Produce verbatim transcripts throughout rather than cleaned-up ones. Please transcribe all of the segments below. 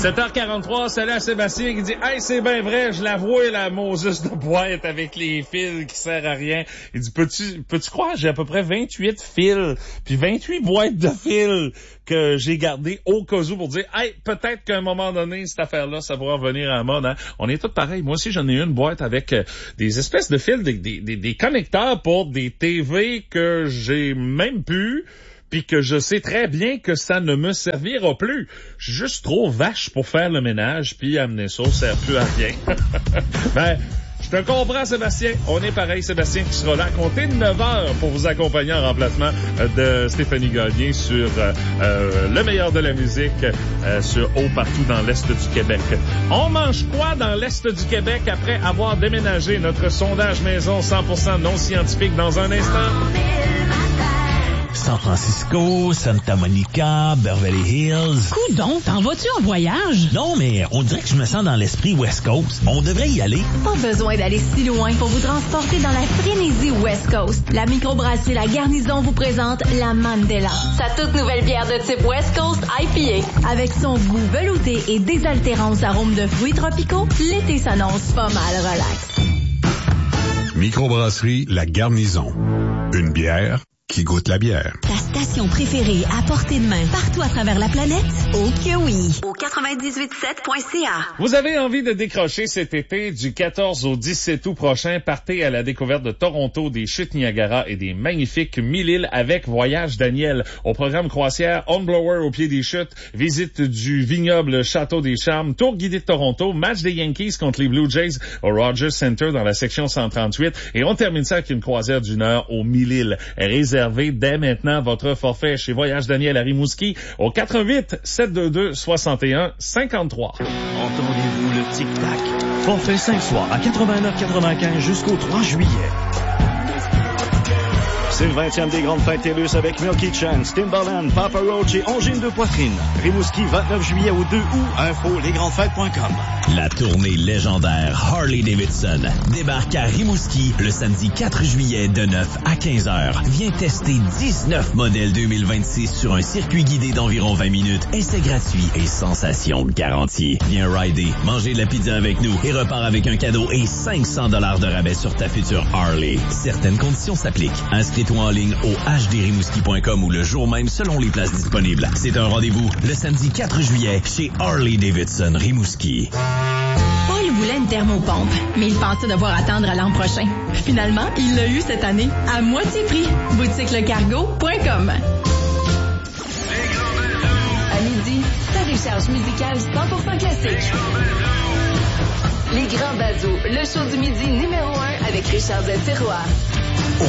sept heures quarante-trois, salut à Sébastien qui dit « Hey, c'est bien vrai, je la vois, la Moses de boîte avec les fils qui sert à rien. » Il dit « Peux-tu peux-tu croire, j'ai à peu près vingt-huit fils, puis vingt-huit boîtes de fils que j'ai gardées au cas où pour dire « Hey, peut-être qu'à un moment donné, cette affaire-là, ça pourra revenir à la mode. Hein? » On est tous pareils. Moi aussi, j'en ai une boîte avec euh, des espèces de fils, des, des, des, des connecteurs pour des T V que j'ai même plus, puis que je sais très bien que ça ne me servira plus. Je suis juste trop vache pour faire le ménage, puis amener ça, ça sert plus à rien. Ben, je te comprends, Sébastien. On est pareil, Sébastien, qui sera là à compter de neuf heures pour vous accompagner en remplacement de Stéphanie Gagné sur euh, euh, le meilleur de la musique euh, sur Haut partout dans l'Est du Québec. On mange quoi dans l'Est du Québec après avoir déménagé? Notre sondage maison cent pour cent non scientifique dans un instant. San Francisco, Santa Monica, Beverly Hills. Coudon, t'en vas-tu en voyage? Non, mais on dirait que je me sens dans l'esprit West Coast. On devrait y aller. Pas besoin d'aller si loin pour vous transporter dans la frénésie West Coast. La microbrasserie La Garnison vous présente la Mandela, sa toute nouvelle bière de type West Coast I P A. Avec son goût velouté et désaltérance arômes de fruits tropicaux, l'été s'annonce pas mal relax. Microbrasserie La Garnison. Une bière qui goûte la bière. Ta station préférée à portée de main partout à travers la planète? Oh que oui! Au quatre-vingt-dix-huit sept point c a. Vous avez envie de décrocher cet été du quatorze au dix-sept août prochain? Partez à la découverte de Toronto, des chutes Niagara et des magnifiques mille îles avec Voyage Daniel. Au programme croisière, Hornblower au pied des chutes, visite du vignoble Château des Charmes, tour guidé de Toronto, match des Yankees contre les Blue Jays au Rogers Center dans la section cent trente-huit et on termine ça avec une croisière d'une heure aux mille îles. Réservez dès maintenant votre forfait chez Voyage Daniel à Rimouski au quatre-vingt-huit sept deux deux soixante et un cinquante-trois. Entendez-vous le tic-tac? Forfait cinq soirs à quatre-vingt-neuf quatre-vingt-quinze jusqu'au trois juillet. C'est le vingtième des grandes fêtes TELUS avec Milky Chance, Timbaland, Papa Roach et Angine de poitrine. Rimouski, vingt-neuf juillet au deux août. Info les grandes fêtes point com. La tournée légendaire Harley-Davidson débarque à Rimouski le samedi quatre juillet de neuf à quinze heures. Viens tester dix-neuf modèles deux mille vingt-six sur un circuit guidé d'environ vingt minutes. Essai gratuit et sensation garantie. Viens rider, manger de la pizza avec nous et repars avec un cadeau et cinq cents dollars de rabais sur ta future Harley. Certaines conditions s'appliquent. Inscris-toi en ligne au h d rimouski point com ou le jour même selon les places disponibles. C'est un rendez-vous le samedi quatre juillet chez Harley-Davidson Rimouski. Paul voulait une thermopompe, mais il pensait devoir attendre à l'an prochain. Finalement, il l'a eu cette année, à moitié prix. boutique le cargo point com. À midi, ta décharge musicale cent pour cent classique. Les Grands Bazos, le show du midi numéro un avec Richard Zetiroir. Oh.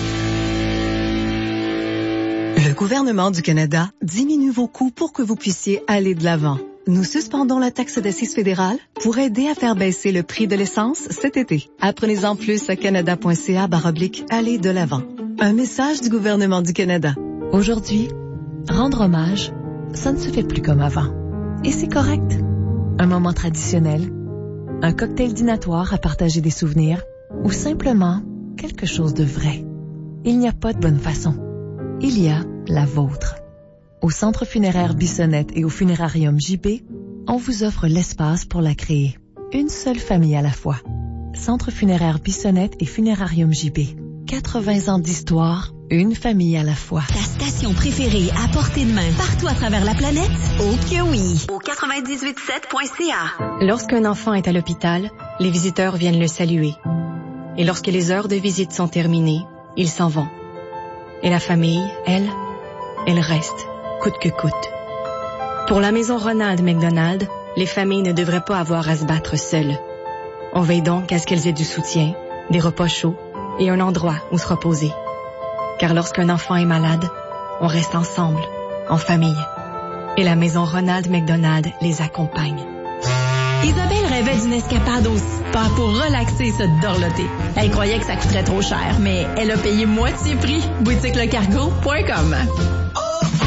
Le gouvernement du Canada diminue vos coûts pour que vous puissiez aller de l'avant. Nous suspendons la taxe d'assises fédérale pour aider à faire baisser le prix de l'essence cet été. Apprenez-en plus à canada point c a barre oblique aller de l'avant. Un message du gouvernement du Canada. Aujourd'hui, rendre hommage, ça ne se fait plus comme avant. Et c'est correct. Un moment traditionnel, un cocktail dînatoire à partager des souvenirs ou simplement quelque chose de vrai. Il n'y a pas de bonne façon. Il y a la vôtre. Au Centre funéraire Bissonnette et au Funérarium J B, on vous offre l'espace pour la créer. Une seule famille à la fois. Centre funéraire Bissonnette et Funérarium J B. quatre-vingts ans d'histoire, une famille à la fois. Ta station préférée à portée de main partout à travers la planète? Oh que oui! Au quatre-vingt-dix-huit sept point c a. Lorsqu'un enfant est à l'hôpital, les visiteurs viennent le saluer. Et lorsque les heures de visite sont terminées, ils s'en vont. Et la famille, elle, elle reste, coûte que coûte. Pour la maison Ronald McDonald, les familles ne devraient pas avoir à se battre seules. On veille donc à ce qu'elles aient du soutien, des repas chauds et un endroit où se reposer. Car lorsqu'un enfant est malade, on reste ensemble, en famille. Et la maison Ronald McDonald les accompagne. Isabelle rêvait d'une escapade au spa pour relaxer et se dorloter. Elle croyait que ça coûterait trop cher, mais elle a payé moitié prix. boutique le cargo point com.